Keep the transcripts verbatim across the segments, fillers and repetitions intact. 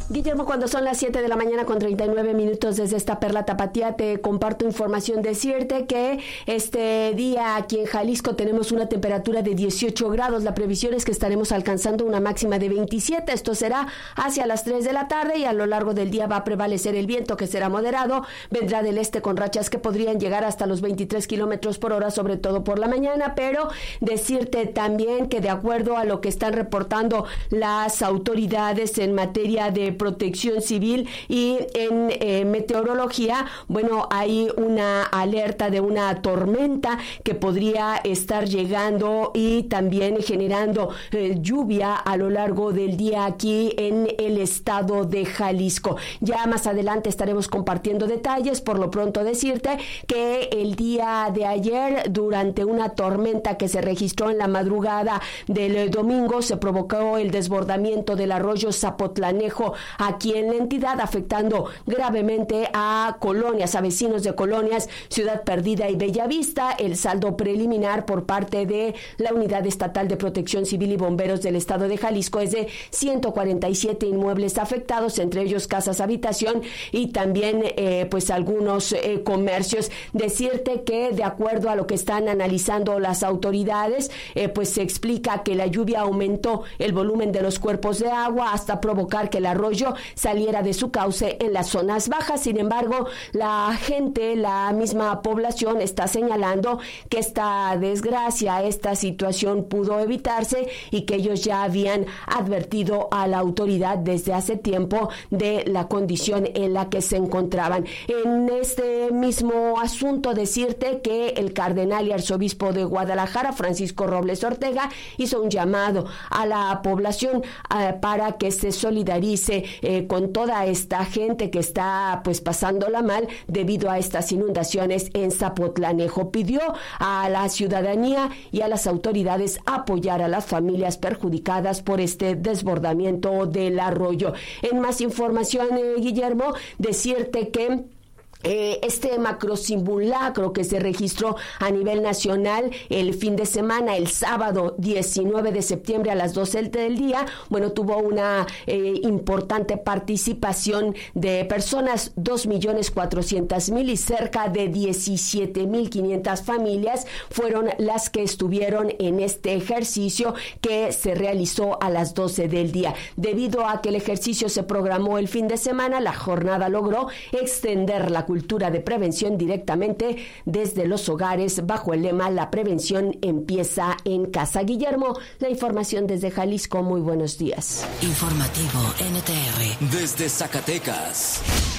Guillermo, cuando son las siete de la mañana con treinta y nueve minutos desde esta Perla Tapatía, te comparto información. Decirte que este día aquí en Jalisco tenemos una temperatura de dieciocho grados. La previsión es que estaremos alcanzando una máxima de veintisiete. Esto será hacia las tres de la tarde y a lo largo del día va a prevalecer el viento, que será moderado. Vendrá del este con rachas que podrían llegar hasta los veintitrés kilómetros por hora, sobre todo por la mañana. Pero decirte también que de acuerdo a lo que están reportando las autoridades en materia de protección civil y en eh, meteorología, bueno, hay una alerta de una tormenta que podría estar llegando y también generando eh, lluvia a lo largo del día aquí en el estado de Jalisco. Ya más adelante estaremos compartiendo detalles. Por lo pronto decirte que el día de ayer, durante una tormenta que se registró en la madrugada del domingo, se provocó el desbordamiento del arroyo Zapotlanejo aquí en la entidad, afectando gravemente a colonias, a vecinos de colonias Ciudad Perdida y Bellavista. El saldo preliminar por parte de la Unidad Estatal de Protección Civil y Bomberos del Estado de Jalisco es de ciento cuarenta y siete inmuebles afectados, entre ellos casas habitación y también eh, pues algunos eh, comercios. Decirte que de acuerdo a lo que están analizando las autoridades, eh, pues se explica que la lluvia aumentó el volumen de los cuerpos de agua hasta provocar que el arroyo saliera de su cauce en las zonas bajas. Sin embargo, la gente, la misma población está señalando que esta desgracia, esta situación pudo evitarse y que ellos ya habían advertido a la autoridad desde hace tiempo de la condición en la que se encontraban. En este mismo asunto, decirte que el cardenal y arzobispo de Guadalajara, Francisco Robles Ortega, hizo un llamado a la población uh, para que se solidarice eh, con toda esta gente que está pues pasándola mal debido a estas inundaciones en Zapotlanejo. Pidió a la ciudadanía y a las autoridades apoyar a las familias perjudicadas por este desbordamiento del arroyo. En más información, eh, Guillermo, decirte que Eh, este macrosimulacro que se registró a nivel nacional el fin de semana, el sábado diecinueve de septiembre a las doce del día, bueno, tuvo una eh, importante participación de personas, dos millones cuatrocientos mil y cerca de diecisiete mil quinientas familias fueron las que estuvieron en este ejercicio que se realizó a las doce del día. Debido a que el ejercicio se programó el fin de semana, la jornada logró extender la cultura de prevención directamente desde los hogares bajo el lema La prevención empieza en casa. Guillermo, la información desde Jalisco. Muy buenos días. Informativo N T R desde Zacatecas.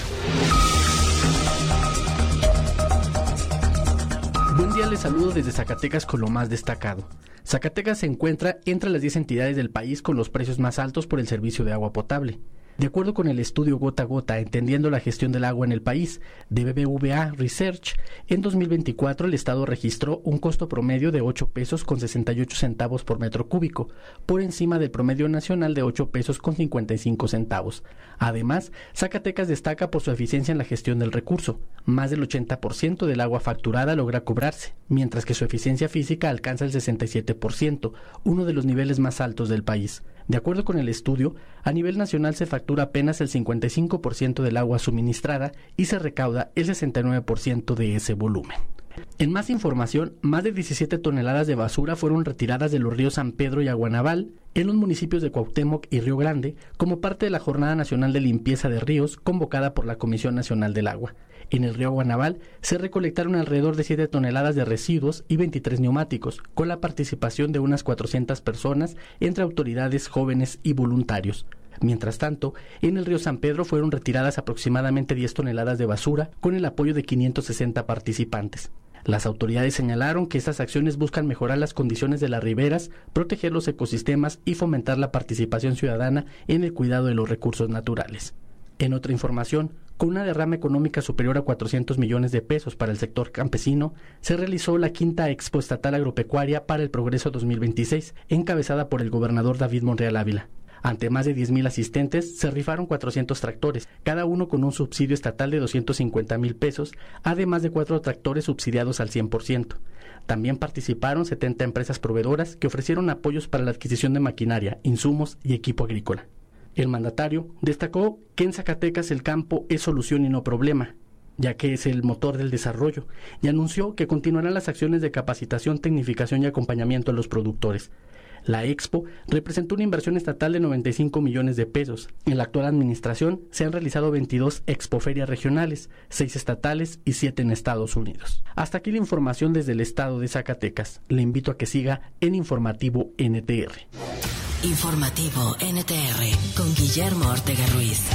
Buen día, les saludo desde Zacatecas con lo más destacado. Zacatecas se encuentra entre las diez entidades del país con los precios más altos por el servicio de agua potable. De acuerdo con el estudio Gota a Gota, entendiendo la gestión del agua en el país, de B B V A Research, en dos mil veinticuatro el Estado registró un costo promedio de ocho pesos con sesenta y ocho centavos por metro cúbico, por encima del promedio nacional de ocho pesos con cincuenta y cinco centavos. Además, Zacatecas destaca por su eficiencia en la gestión del recurso. Más del ochenta por ciento del agua facturada logra cobrarse, mientras que su eficiencia física alcanza el sesenta y siete por ciento, uno de los niveles más altos del país. De acuerdo con el estudio, a nivel nacional se factura apenas el cincuenta y cinco por ciento del agua suministrada y se recauda el sesenta y nueve por ciento de ese volumen. En más información, más de diecisiete toneladas de basura fueron retiradas de los ríos San Pedro y Aguanaval en los municipios de Cuauhtémoc y Río Grande como parte de la Jornada Nacional de Limpieza de Ríos convocada por la Comisión Nacional del Agua. En el río Aguanaval se recolectaron alrededor de siete toneladas de residuos y veintitrés neumáticos, con la participación de unas cuatrocientas personas entre autoridades, jóvenes y voluntarios. Mientras tanto, en el río San Pedro fueron retiradas aproximadamente diez toneladas de basura con el apoyo de quinientos sesenta participantes. Las autoridades señalaron que estas acciones buscan mejorar las condiciones de las riberas, proteger los ecosistemas y fomentar la participación ciudadana en el cuidado de los recursos naturales. En otra información, con una derrama económica superior a cuatrocientos millones de pesos para el sector campesino, se realizó la quinta Expo Estatal Agropecuaria para el Progreso dos mil veintiséis, encabezada por el gobernador David Monreal Ávila. Ante más de diez mil asistentes, se rifaron cuatrocientos tractores, cada uno con un subsidio estatal de doscientos cincuenta mil pesos, además de cuatro tractores subsidiados al cien por ciento. También participaron setenta empresas proveedoras que ofrecieron apoyos para la adquisición de maquinaria, insumos y equipo agrícola. El mandatario destacó que en Zacatecas el campo es solución y no problema, ya que es el motor del desarrollo, y anunció que continuarán las acciones de capacitación, tecnificación y acompañamiento a los productores. La Expo representó una inversión estatal de noventa y cinco millones de pesos. En la actual administración se han realizado veintidós expoferias regionales, seis estatales y siete en Estados Unidos. Hasta aquí la información desde el estado de Zacatecas. Le invito a que siga en Informativo N T R. Informativo N T R con Guillermo Ortega Ruiz.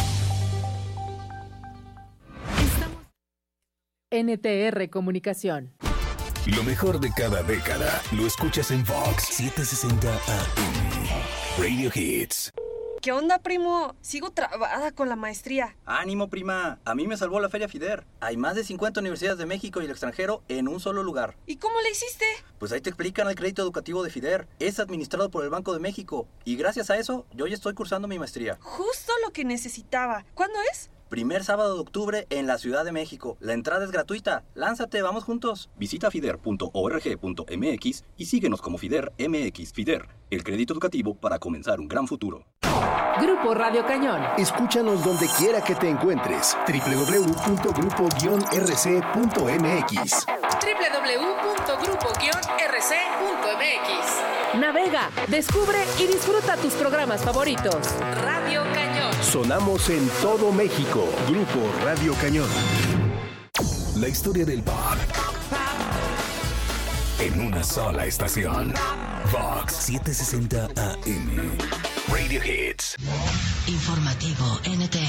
N T R Comunicación. Lo mejor de cada década lo escuchas en Vox setecientos sesenta A M. Radio Hits. ¿Qué onda, primo? Sigo trabada con la maestría. ¡Ánimo, prima! A mí me salvó la Feria FIDER. Hay más de cincuenta universidades de México y el extranjero en un solo lugar. ¿Y cómo le hiciste? Pues ahí te explican el crédito educativo de FIDER. Es administrado por el Banco de México. Y gracias a eso, yo ya estoy cursando mi maestría. Justo lo que necesitaba. ¿Cuándo es? Primer sábado de octubre en la Ciudad de México. La entrada es gratuita. Lánzate, vamos juntos. Visita fider punto org punto m x y síguenos como FIDER M X. FIDER, el crédito educativo para comenzar un gran futuro. Grupo Radio Cañón. Escúchanos donde quiera que te encuentres. doble u doble u doble u punto grupo guion r c punto m x. doble u doble u doble u punto grupo guion r c punto m x. Navega, descubre y disfruta tus programas favoritos. Radio Cañón. Sonamos en todo México. Grupo Radio Cañón. La historia del pop en una sola estación. Vox setecientos sesenta A M. Radio Hits. Informativo N T